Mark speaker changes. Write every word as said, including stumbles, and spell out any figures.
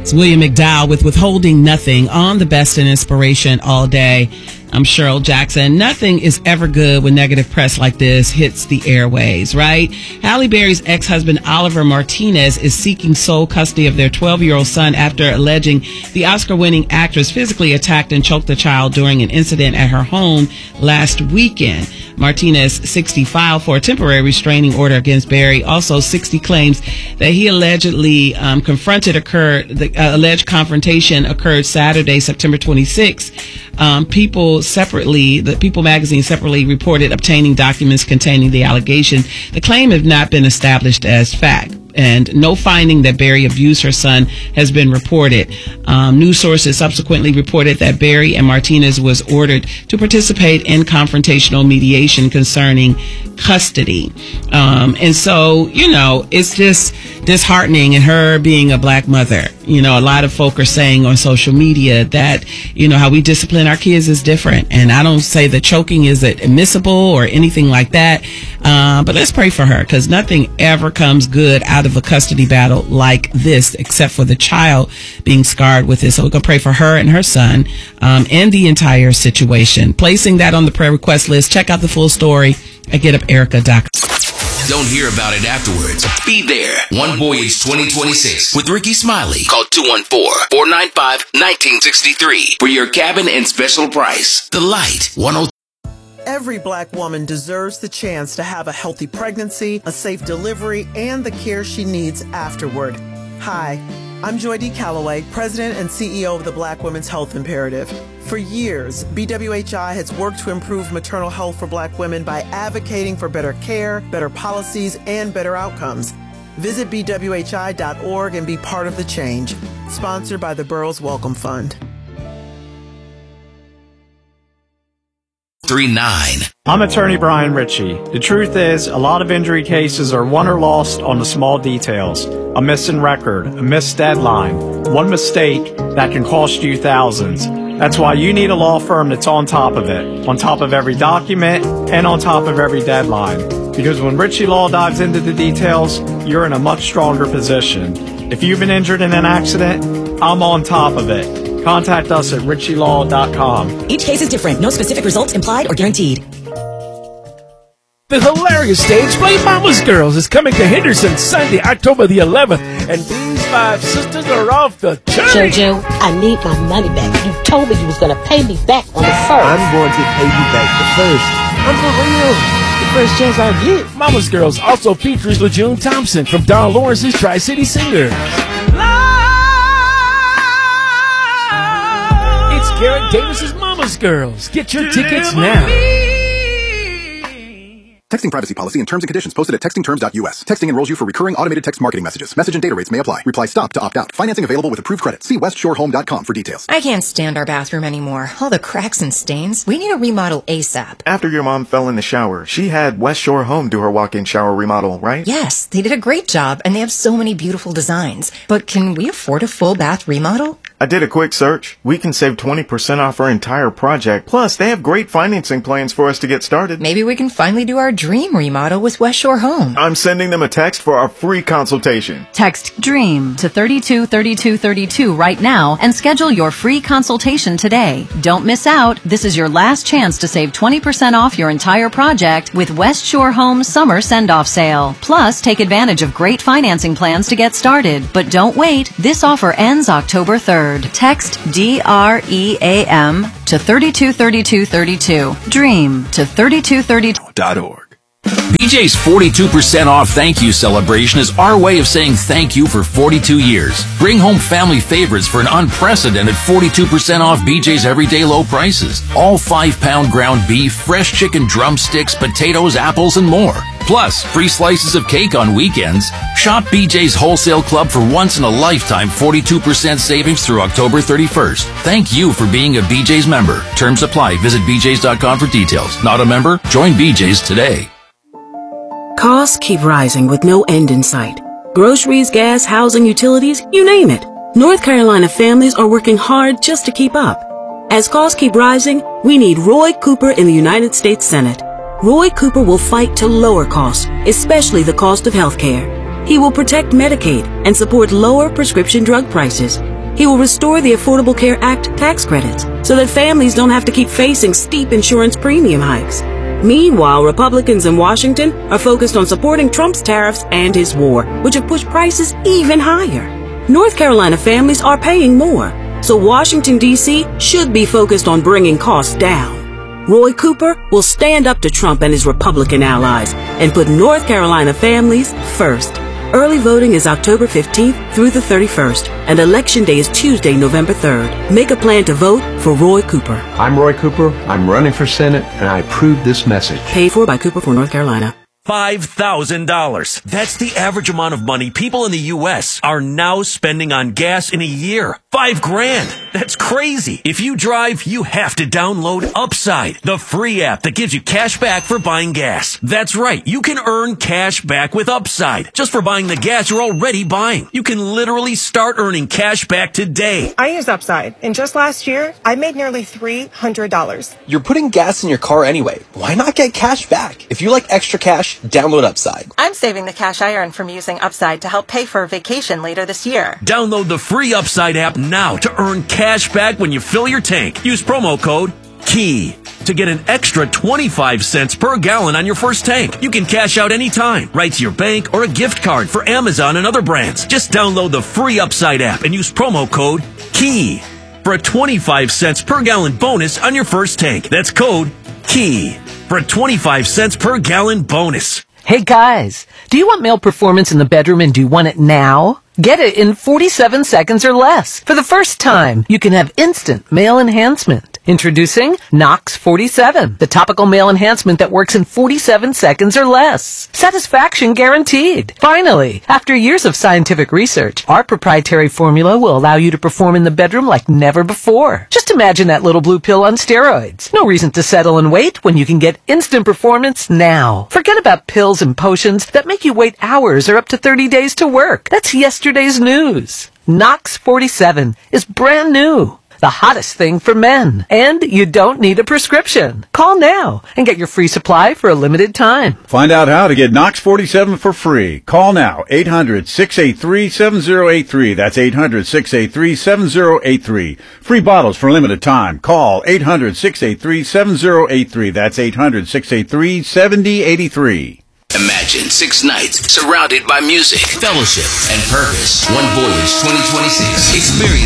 Speaker 1: It's William McDowell with Withholding Nothing on the Best in Inspiration all day. I'm Cheryl Jackson. Nothing is ever good when negative press like this hits the airways, right? Halle Berry's ex-husband Oliver Martinez is seeking sole custody of their twelve-year-old son after alleging the Oscar-winning actress physically attacked and choked the child during an incident at her home last weekend. Martinez, sixty, filed for a temporary restraining order against Berry. Also, sixty claims that he allegedly um, confronted occurred, the uh, alleged confrontation occurred Saturday, September twenty-sixth. Um, people separately, the People magazine separately reported obtaining documents containing the allegation. The claim have not been established as fact, and no finding that Berry abused her son has been reported. Um, news sources subsequently reported that Berry and Martinez was ordered to participate in confrontational mediation concerning custody. Um, and so, you know, it's just disheartening. And her being a black mother, you know, a lot of folk are saying on social media that, you know, how we discipline our kids is different. And I don't say that choking is admissible or anything like that. Uh, but let's pray for her, because nothing ever comes good out of a custody battle like this, except for the child being scarred with it. So we're going to pray for her and her son, um, and the entire situation. Placing that on the prayer request list. Check out the full story at get up erica dot com.
Speaker 2: Don't hear about it afterwards. Be there. One Voyage twenty twenty-six with Ricky Smiley. Call two one four, four nine five, one nine six three for your cabin and special price. The Light one oh.
Speaker 3: Every black woman deserves the chance to have a healthy pregnancy, a safe delivery, and the care she needs afterward. Hi, I'm Joy D. Calloway, President and C E O of the Black Women's Health Imperative. For years, B W H I has worked to improve maternal health for black women by advocating for better care, better policies, and better outcomes. Visit B W H I dot org and be part of the change. Sponsored by the Burroughs Welcome Fund.
Speaker 2: three nine.
Speaker 4: I'm attorney Brian Ritchie. The truth is, a lot of injury cases are won or lost on the small details. A missing record, a missed deadline, one mistake that can cost you thousands. That's why you need a law firm that's on top of it, on top of every document, and on top of every deadline. Because when Ritchie Law dives into the details, you're in a much stronger position. If you've been injured in an accident, I'm on top of it. Contact us at ritchie law dot com.
Speaker 5: Each case is different. No specific results implied or guaranteed.
Speaker 6: The hilarious stage play Mama's Girls is coming to Henderson Sunday, October the eleventh, and these five sisters are off the chain.
Speaker 7: Jojo, I need my money back. You told me you was going to pay me back on the first.
Speaker 8: I'm going to pay you back the first. I'm for real. The first chance I get.
Speaker 6: Mama's Girls also features LeJune Thompson from Don Lawrence's Tri-City Singers. It's Garrett Davis's Mama's Girls. Get your tickets now.
Speaker 9: Texting privacy policy and terms and conditions posted at texting terms dot U S. Texting enrolls you for recurring automated text marketing messages. Message and data rates may apply. Reply stop to opt out. Financing available with approved credit. See west shore home dot com for details.
Speaker 10: I can't stand our bathroom anymore. All the cracks and stains. We need a remodel ASAP.
Speaker 11: After your mom fell in the shower, she had West Shore Home do her walk-in shower remodel, right?
Speaker 10: Yes, they did a great job, and they have so many beautiful designs. But can we afford a full bath remodel?
Speaker 11: I did a quick search. We can save twenty percent off our entire project. Plus, they have great financing plans for us to get started.
Speaker 10: Maybe we can finally do our dream remodel with West Shore Home.
Speaker 11: I'm sending them a text for our free consultation.
Speaker 12: Text DREAM to thirty-two thirty-two thirty-two right now and schedule your free consultation today. Don't miss out. This is your last chance to save twenty percent off your entire project with West Shore Home Summer Send-Off Sale. Plus, take advantage of great financing plans to get started. But don't wait. This offer ends October third. Text D R E A M to thirty-two thirty-two thirty-two. DREAM to thirty-two thirty-two
Speaker 2: dot org. B J's forty-two percent off thank you celebration is our way of saying thank you for forty-two years. Bring home family favorites for an unprecedented forty-two percent off B J's everyday low prices. All five pound ground beef, fresh chicken drumsticks, potatoes, apples, and more. Plus, free slices of cake on weekends. Shop B J's Wholesale Club for once-in-a-lifetime forty-two percent savings through October thirty-first. Thank you for being a B J's member. Terms apply. Visit b j's dot com for details. Not a member? Join B J's today.
Speaker 13: Costs keep rising with no end in sight. Groceries, gas, housing, utilities, you name it. North Carolina families are working hard just to keep up. As costs keep rising, we need Roy Cooper in the United States Senate. Roy Cooper will fight to lower costs, especially the cost of health care. He will protect Medicaid and support lower prescription drug prices. He will restore the Affordable Care Act tax credits so that families don't have to keep facing steep insurance premium hikes. Meanwhile, Republicans in Washington are focused on supporting Trump's tariffs and his war, which have pushed prices even higher. North Carolina families are paying more, so Washington, D C should be focused on bringing costs down. Roy Cooper will stand up to Trump and his Republican allies and put North Carolina families first. Early voting is October fifteenth through the thirty-first, and Election Day is Tuesday, November third. Make a plan to vote for Roy Cooper.
Speaker 14: I'm Roy Cooper. I'm running for Senate, and I approve this message.
Speaker 13: Paid for by Cooper for North Carolina.
Speaker 15: five thousand dollars. That's the average amount of money people in the U S are now spending on gas in a year. Five grand. That's crazy. If you drive, you have to download Upside, the free app that gives you cash back for buying gas. That's right. You can earn cash back with Upside just for buying the gas you're already buying. You can literally start earning cash back today.
Speaker 16: I use Upside, and just last year, I made nearly three hundred dollars.
Speaker 17: You're putting gas in your car anyway. Why not get cash back? If you like extra cash, download Upside.
Speaker 10: I'm saving the cash I earn from using Upside to help pay for a vacation later this year.
Speaker 15: Download the free Upside app now to earn cash back when you fill your tank. Use promo code KEY to get an extra twenty-five cents per gallon on your first tank. You can cash out anytime, right to your bank or a gift card for Amazon and other brands. Just download the free Upside app and use promo code KEY for a twenty-five cents per gallon bonus on your first tank. That's code KEY for a twenty-five cents per gallon bonus.
Speaker 18: Hey guys, do you want male performance in the bedroom and do you want it now? Get it in forty-seven seconds or less. For the first time, you can have instant male enhancement. Introducing Nox forty-seven, the topical male enhancement that works in forty-seven seconds or less. Satisfaction guaranteed. Finally, after years of scientific research, our proprietary formula will allow you to perform in the bedroom like never before. Just imagine that little blue pill on steroids. No reason to settle and wait when you can get instant performance now. Forget about pills and potions that make you wait hours or up to thirty days to work. That's yesterday's news. Nox forty-seven is brand new. The hottest thing for men. And you don't need a prescription. Call now and get your free supply for a limited time.
Speaker 19: Find out how to get Nox forty-seven for free. Call now, eight hundred, six eight three, seven zero eight three. That's eight hundred, six eight three, seven zero eight three. Free bottles for a limited time. Call eight hundred, six eight three, seven zero eight three. That's eight hundred, six eight three, seven zero eight three.
Speaker 20: Imagine six nights surrounded by music, fellowship, and purpose. One Voyage twenty twenty-six. Experience